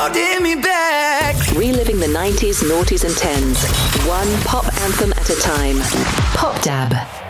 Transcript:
holding me back. Reliving the 90s, noughties and 10s. One pop anthem at a time. Pop Dab.